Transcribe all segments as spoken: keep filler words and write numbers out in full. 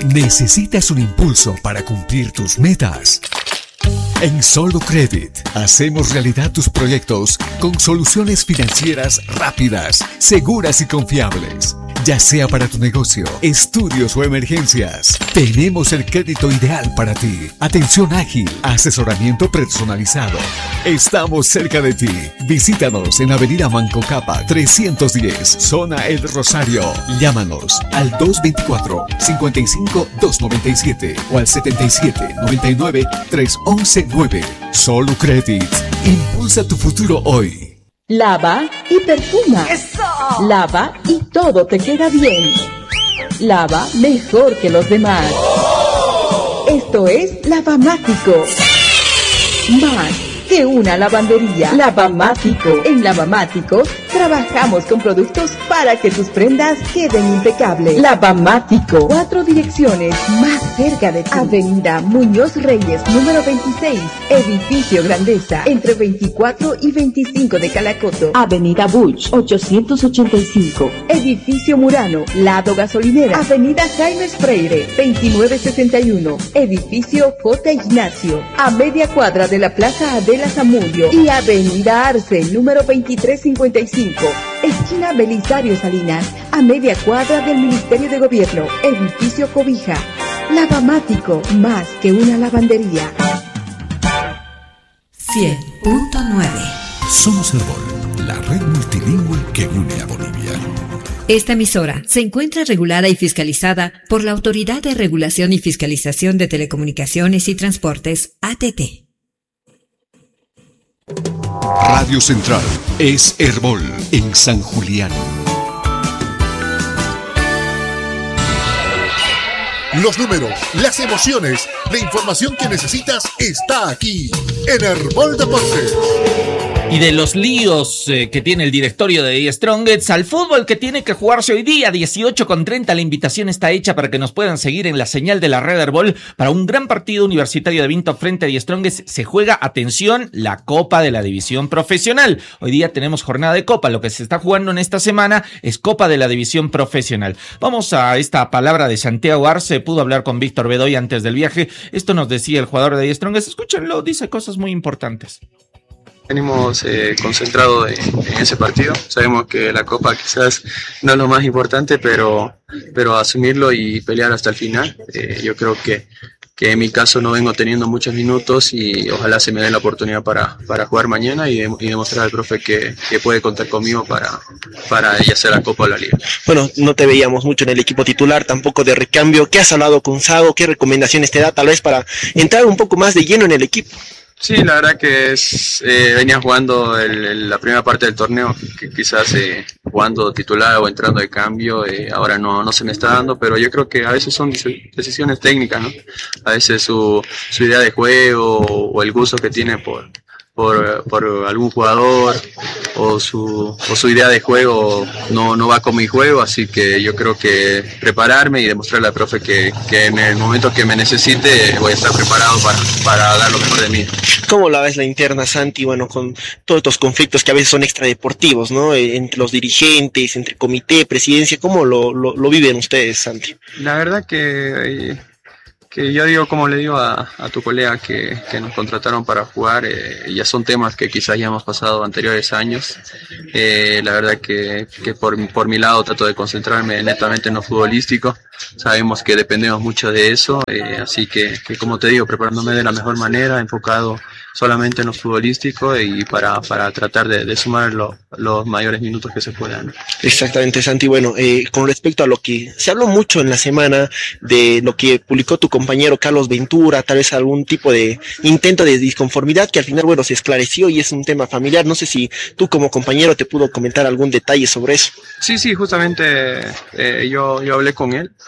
¿Necesitas un impulso para cumplir tus metas? En Solo Credit hacemos realidad tus proyectos con soluciones financieras rápidas, seguras y confiables. Ya sea para tu negocio, estudios o emergencias, tenemos el crédito ideal para ti. Atención ágil, asesoramiento personalizado. Estamos cerca de ti. Visítanos en Avenida Manco Capa trescientos diez, Zona El Rosario. Llámanos al dos dos cuatro, cinco cinco, dos nueve siete o al setenta y siete, noventa y nueve, tres once nueve. Solo Credit. Impulsa tu futuro hoy. Lava y perfuma. ¡Eso! Lava y todo te queda bien. Lava mejor que los demás. ¡Oh! Esto es Lavamático. Más que una lavandería. Lavamático. En Lavamático trabajamos con productos para que tus prendas queden impecables. Lavamático. Cuatro direcciones más cerca de ti. Avenida Muñoz Reyes, número veintiséis. Edificio Grandeza, entre veinticuatro y veinticinco de Calacoto. Avenida Buch, ochocientos ochenta y cinco. Edificio Murano, lado gasolinera. Avenida Jaime Freire, veintinueve sesenta y uno. Edificio J. Ignacio, a media cuadra de la Plaza Adela Zamudio. Y Avenida Arce, número veintitrés cincuenta y cinco. Esquina Belisario Salinas, a media cuadra del Ministerio de Gobierno. Edificio Cobija. Lavamático, más que una lavandería. cien punto nueve. Somos Herbol, la red multilingüe que une a Bolivia. Esta emisora se encuentra regulada y fiscalizada por la Autoridad de Regulación y Fiscalización de Telecomunicaciones y Transportes, A T T. Radio Central es Herbol en San Julián. Los números, las emociones, la información que necesitas está aquí en Herbol Deportes. Y de los líos eh, que tiene el directorio de The Strongest al fútbol que tiene que jugarse hoy día, dieciocho con treinta, la invitación está hecha para que nos puedan seguir en la señal de la red Herbol para un gran partido universitario de Vinto frente a The Strongest. Se juega, atención, la Copa de la División Profesional. Hoy día tenemos jornada de Copa, lo que se está jugando en esta semana es Copa de la División Profesional. Vamos a esta palabra de Santiago Arce, pudo hablar con Víctor Bedoy antes del viaje. Esto nos decía el jugador de The Strongest, escúchenlo, dice cosas muy importantes. Venimos eh, concentrados en, en ese partido. Sabemos que la Copa quizás no es lo más importante, pero, pero asumirlo y pelear hasta el final. Eh, yo creo que, que en mi caso no vengo teniendo muchos minutos y ojalá se me dé la oportunidad para, para jugar mañana y, de, y demostrar al profe que, que puede contar conmigo para, para ya sea la Copa o la Liga. Bueno, no te veíamos mucho en el equipo titular, tampoco de recambio. ¿Qué has hablado con Sago? ¿Qué recomendaciones te da tal vez para entrar un poco más de lleno en el equipo? Sí, la verdad que es, eh, venía jugando el, el, la primera parte del torneo, que quizás eh, jugando titular o entrando de cambio, eh, ahora no, no se me está dando, pero yo creo que a veces son decisiones técnicas, ¿no? A veces su, su idea de juego o, o el gusto que tiene por, por, por algún jugador o su, o su idea de juego no, no va con mi juego, así que yo creo que prepararme y demostrarle al profe que, que en el momento que me necesite voy a estar preparado para, para dar lo mejor de mí. ¿Cómo la ves la interna, Santi? Bueno, con todos estos conflictos que a veces son extradeportivos, ¿no? Entre los dirigentes, entre comité, presidencia, ¿cómo lo, lo, lo viven ustedes, Santi? La verdad que... Eh, que yo digo, como le digo a, a tu colega que, que nos contrataron para jugar, eh, ya son temas que quizás ya hemos pasado anteriores años. Eh, la verdad que, que por, por mi lado trato de concentrarme netamente en lo futbolístico. Sabemos que dependemos mucho de eso, eh, así que, que como te digo, preparándome de la mejor manera, enfocado solamente en lo futbolístico y para, para tratar de, de sumar lo, los mayores minutos que se puedan. Exactamente, Santi. Bueno, eh, con respecto a lo que se habló mucho en la semana de lo que publicó tu compañero Carlos Ventura, tal vez algún tipo de intento de disconformidad que al final, bueno, se esclareció y es un tema familiar. No sé si tú como compañero te pudo comentar algún detalle sobre eso. Sí, sí, justamente eh, yo, yo hablé con él.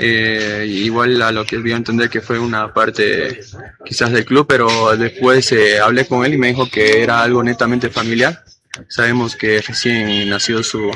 Eh, igual a lo que él dio a entender que fue una parte quizás del club, pero después eh, hablé con él y me dijo que era algo netamente familiar. Sabemos que recién nació su,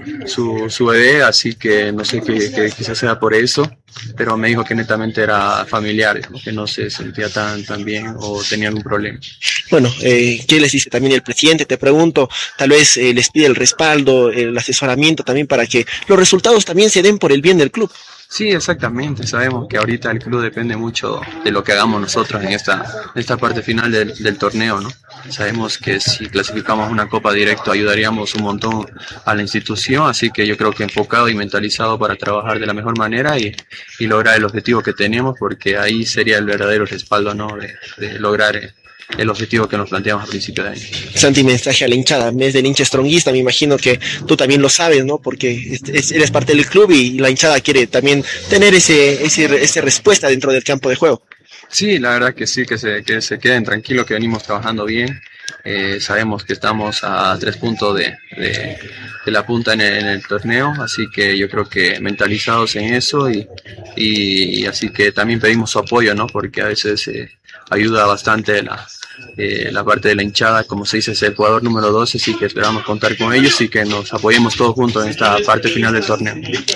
su, su bebé, así que no sé que, que quizás sea por eso, pero me dijo que netamente era familiar, que no se sentía tan, tan bien o tenía algún problema. Bueno, eh, ¿qué les dice también el presidente? Te pregunto, tal vez eh, les pide el respaldo, el asesoramiento también para que los resultados también se den por el bien del club. Sí, exactamente. Sabemos que ahorita el club depende mucho de lo que hagamos nosotros en esta, esta parte final del, del torneo, ¿no? Sabemos que si clasificamos una copa directo ayudaríamos un montón a la institución, así que yo creo que enfocado y mentalizado para trabajar de la mejor manera y, y lograr el objetivo que tenemos, porque ahí sería el verdadero respaldo, ¿no? de, de lograr el objetivo que nos planteamos a principio de año. Santi, mensaje a la hinchada, mes del hincha stronguista, me imagino que tú también lo sabes, ¿no? Porque es, es, eres parte del club y la hinchada quiere también tener ese, ese, esa respuesta dentro del campo de juego. Sí, la verdad que sí, que se, que se queden tranquilos, que venimos trabajando bien. Eh, sabemos que estamos a tres puntos de, de, de la punta en el, en el torneo, así que yo creo que mentalizados en eso y, y, y así que también pedimos su apoyo, ¿no? Porque a veces eh, ayuda bastante la, eh, la parte de la hinchada, como se dice, es el jugador número doce, así que esperamos contar con ellos y que nos apoyemos todos juntos en esta parte final del torneo.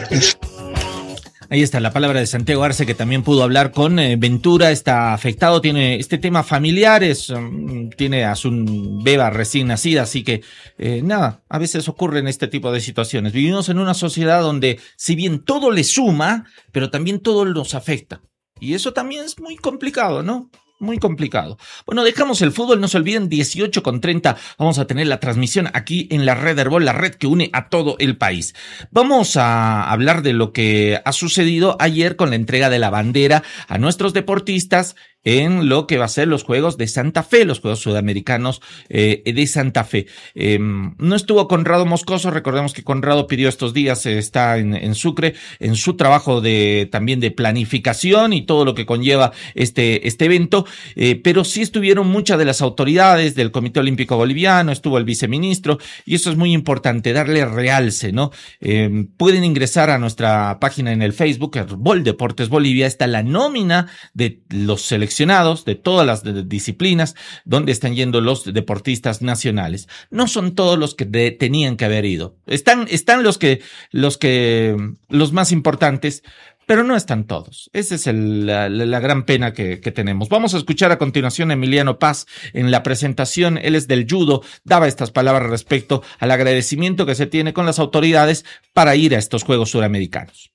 Ahí está la palabra de Santiago Arce, que también pudo hablar con eh, Ventura. Está afectado, tiene este tema familiar, es, um, tiene a su beba recién nacida, así que eh, nada, a veces ocurren este tipo de situaciones. Vivimos en una sociedad donde si bien todo le suma, pero también todo nos afecta. Y eso también es muy complicado, ¿no? Muy complicado. Bueno, dejamos el fútbol, no se olviden, dieciocho con treinta vamos a tener la transmisión aquí en la Red Herbol, la red que une a todo el país. Vamos a hablar de lo que ha sucedido ayer con la entrega de la bandera a nuestros deportistas en lo que va a ser los Juegos de Santa Fe, los Juegos Sudamericanos eh, de Santa Fe. Eh, no estuvo Conrado Moscoso, recordemos que Conrado pidió estos días, eh, está en, en Sucre, en su trabajo de también de planificación y todo lo que conlleva este, este evento, eh, pero sí estuvieron muchas de las autoridades del Comité Olímpico Boliviano, estuvo el viceministro, y eso es muy importante, darle realce, ¿no? Eh, pueden ingresar a nuestra página en el Facebook, Herbol Deportes Bolivia, está la nómina de los seleccionados de todas las disciplinas donde están yendo los deportistas nacionales. No son todos los que de, tenían que haber ido. Están, están los que, los que, los más importantes, pero no están todos. Esa es el, la, la gran pena que, que tenemos. Vamos a escuchar a continuación a Emiliano Paz en la presentación. Él es del judo, daba estas palabras respecto al agradecimiento que se tiene con las autoridades para ir a estos Juegos Suramericanos.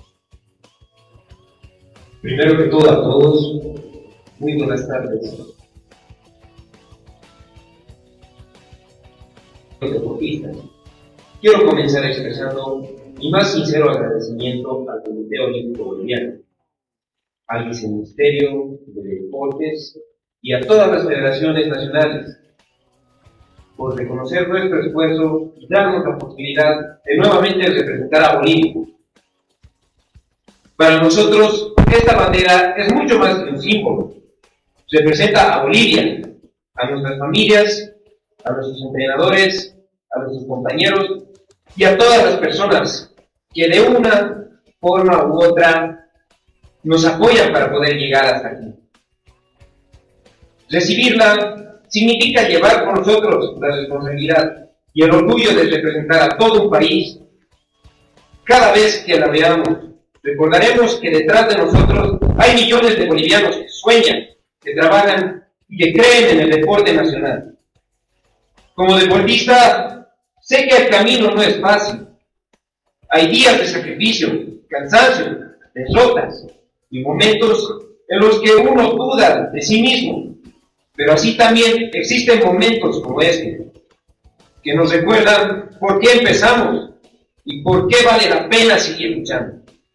Primero que todo a todos, muy buenas tardes. Deportistas. Quiero comenzar expresando mi más sincero agradecimiento al Comité Olímpico Boliviano, al Viceministerio de Deportes y a todas las federaciones nacionales por reconocer nuestro esfuerzo y darnos la posibilidad de nuevamente representar a Bolivia. Para nosotros, esta bandera es mucho más que un símbolo. Representa a Bolivia, a nuestras familias, a nuestros entrenadores, a nuestros compañeros y a todas las personas que de una forma u otra nos apoyan para poder llegar hasta aquí. Recibirla significa llevar con nosotros la responsabilidad y el orgullo de representar a todo un país. Cada vez que la veamos, recordaremos que detrás de nosotros hay millones de bolivianos que sueñan, que trabajan y que creen en el deporte nacional. Como deportista, sé que el camino no es fácil. Hay días de sacrificio, cansancio, derrotas y momentos en los que uno duda de sí mismo. Pero así también existen momentos como este, que nos recuerdan por qué empezamos y por qué vale la pena seguir luchando.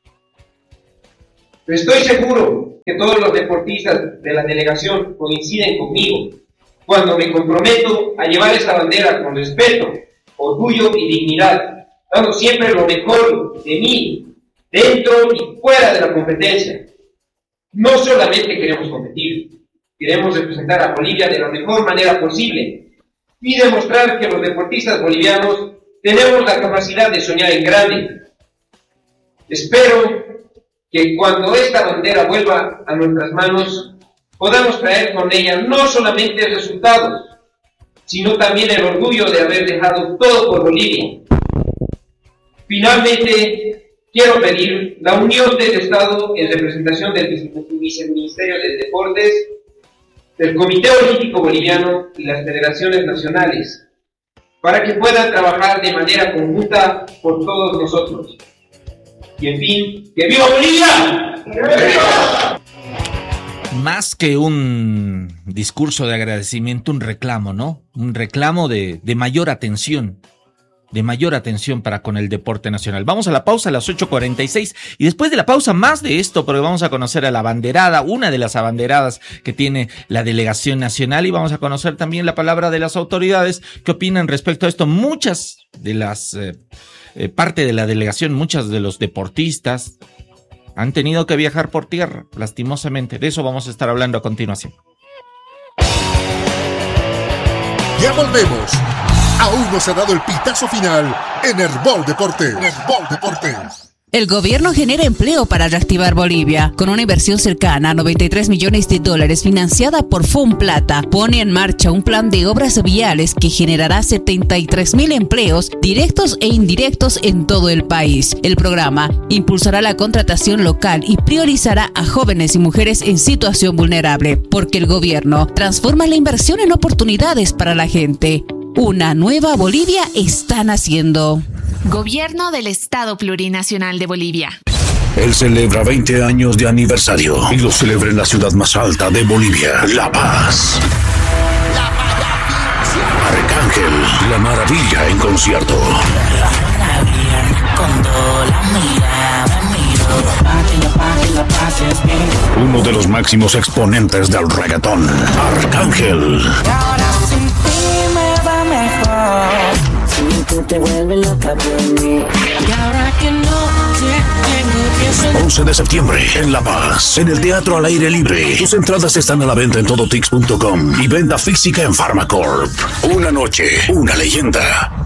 Estoy seguro que todos los deportistas de la delegación coinciden conmigo cuando me comprometo a llevar esta bandera con respeto, orgullo y dignidad, dando siempre lo mejor de mí, dentro y fuera de la competencia. No solamente queremos competir, queremos representar a Bolivia de la mejor manera posible y demostrar que los deportistas bolivianos tenemos la capacidad de soñar en grande. Espero que cuando esta bandera vuelva a nuestras manos, podamos traer con ella no solamente resultados, sino también el orgullo de haber dejado todo por Bolivia. Finalmente, quiero pedir la unión del Estado en representación del Viceministerio de Deportes, del Comité Olímpico Boliviano y las federaciones nacionales, para que puedan trabajar de manera conjunta por todos nosotros. Y en fin, ¡que viva Bolivia! ¡Viva! Más que un discurso de agradecimiento, un reclamo, ¿no? Un reclamo de, de mayor atención, de mayor atención para con el deporte nacional. Vamos a la pausa a las ocho cuarenta y seis y después de la pausa más de esto, porque vamos a conocer a la abanderada, una de las abanderadas que tiene la delegación nacional, y vamos a conocer también la palabra de las autoridades que opinan respecto a esto. Muchas de las, eh, eh, parte de la delegación, muchas de los deportistas han tenido que viajar por tierra, lastimosamente. De eso vamos a estar hablando a continuación. Ya volvemos. Aún no se ha dado el pitazo final en Herbol Deportes. Herbol Deportes. El gobierno genera empleo para reactivar Bolivia. Con una inversión cercana a noventa y tres millones de dólares financiada por Funplata, pone en marcha un plan de obras viales que generará setenta y tres mil empleos directos e indirectos en todo el país. El programa impulsará la contratación local y priorizará a jóvenes y mujeres en situación vulnerable, porque el gobierno transforma la inversión en oportunidades para la gente. Una nueva Bolivia está naciendo. Gobierno del Estado Plurinacional de Bolivia. Él celebra veinte años de aniversario y lo celebra en la ciudad más alta de Bolivia, La Paz. Arcángel, la maravilla en concierto. Uno de los máximos exponentes del reggaetón, Arcángel. once de septiembre en La Paz, en el Teatro al Aire Libre. Tus entradas están a la venta en todo tix punto com y venta física en Pharmacorp. Una noche, una leyenda.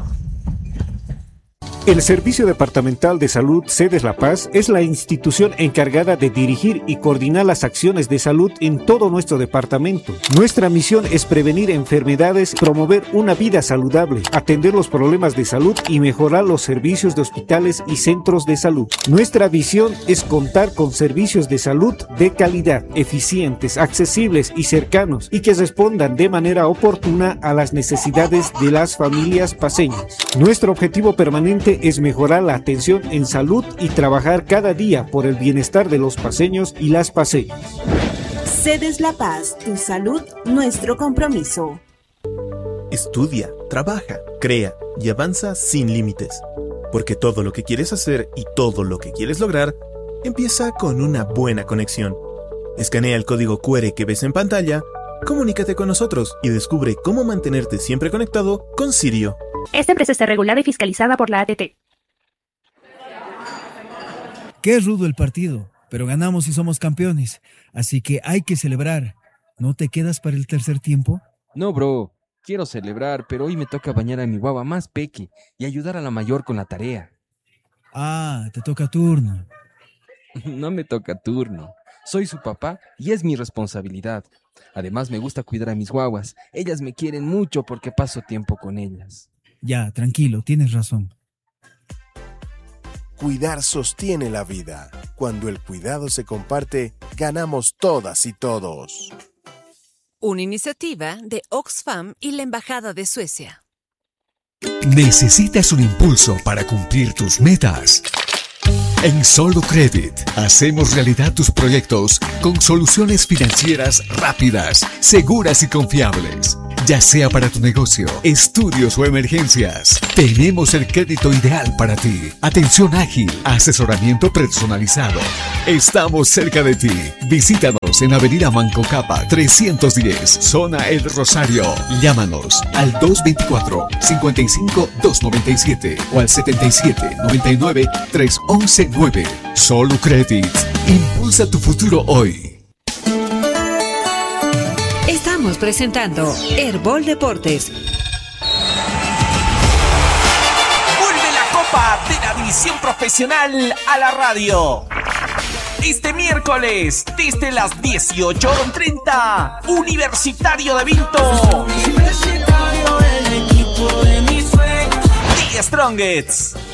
El Servicio Departamental de Salud Sedes La Paz es la institución encargada de dirigir y coordinar las acciones de salud en todo nuestro departamento. Nuestra misión es prevenir enfermedades, promover una vida saludable, atender los problemas de salud y mejorar los servicios de hospitales y centros de salud. Nuestra visión es contar con servicios de salud de calidad, eficientes, accesibles y cercanos, y que respondan de manera oportuna a las necesidades de las familias paceñas. Nuestro objetivo permanente es mejorar la atención en salud y trabajar cada día por el bienestar de los paceños y las paceñas. Sedes La Paz, tu salud, nuestro compromiso. Estudia, trabaja, crea y avanza sin límites. Porque todo lo que quieres hacer y todo lo que quieres lograr empieza con una buena conexión. Escanea el código Q R que ves en pantalla, comunícate con nosotros y descubre cómo mantenerte siempre conectado con Sirio. Esta empresa está regulada y fiscalizada por la A T T. Qué rudo el partido, pero ganamos y somos campeones. Así que hay que celebrar. ¿No te quedas para el tercer tiempo? No, bro. Quiero celebrar, pero hoy me toca bañar a mi guagua más peque y ayudar a la mayor con la tarea. Ah, te toca turno. No me toca turno. Soy su papá y es mi responsabilidad. Además, me gusta cuidar a mis guaguas. Ellas me quieren mucho porque paso tiempo con ellas. Ya, tranquilo, tienes razón. Cuidar sostiene la vida. Cuando el cuidado se comparte, ganamos todas y todos. Una iniciativa de Oxfam y la Embajada de Suecia. ¿Necesitas un impulso para cumplir tus metas? En Solo Credit hacemos realidad tus proyectos con soluciones financieras rápidas, seguras y confiables. Ya sea para tu negocio, estudios o emergencias, tenemos el crédito ideal para ti. Atención ágil, asesoramiento personalizado. Estamos cerca de ti. Visítanos en Avenida Manco Capa trescientos diez, Zona El Rosario. Llámanos al dos veinticuatro, cincuenta y cinco, doscientos noventa y siete o al setenta y siete, noventa y nueve, trescientos once nueve. Solo Credit. Impulsa tu futuro hoy. Estamos presentando Herbol Deportes. Vuelve la Copa de la División Profesional a la radio. Este miércoles, desde las dieciocho treinta, Universitario de Vinto. Universitario, el equipo de mis sueños. The Strongets